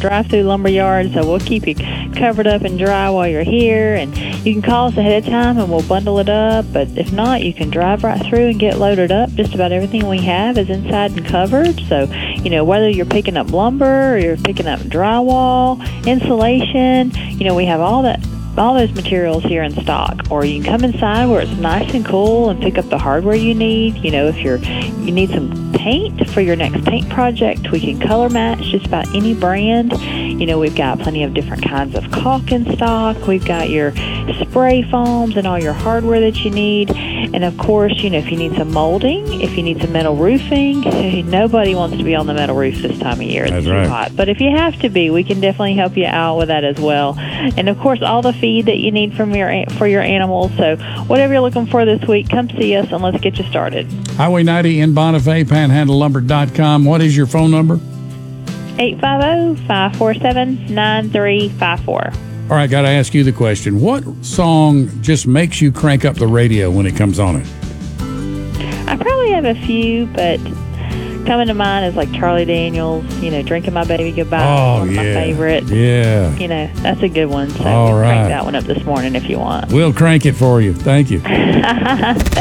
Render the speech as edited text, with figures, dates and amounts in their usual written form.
drive-through lumber yard, so we'll keep you covered up and dry while you're here. And you can call us ahead of time, and we'll bundle it up. But if not, you can drive right through and get loaded up. Just about everything we have is inside and covered. So, whether you're picking up lumber or you're picking up drywall, insulation, we have all those materials here in stock. Or you can come inside where it's nice and cool and pick up the hardware you need. If you need some paint for your next paint project, we can color match just about any brand. We've got plenty of different kinds of caulk in stock. We've got your spray foams and all your hardware that you need. And of course, if you need some molding, if you need some metal roofing, nobody wants to be on the metal roof this time of year. It's too hot. But if you have to be, we can definitely help you out with that as well. And of course, all the feed that you need for your animals. So whatever you're looking for this week, come see us and let's get you started. Highway 90 in Bonifay, PanhandleLumber.com. What is your phone number? 850-547-9354. All right, got to ask you the question. What song just makes you crank up the radio when it comes on it? I probably have a few, but coming to mind is like Charlie Daniels, Drinking My Baby Goodbye. One of my favorite. Yeah. That's a good one. So all right. Crank that one up this morning if you want. We'll crank it for you. Thank you.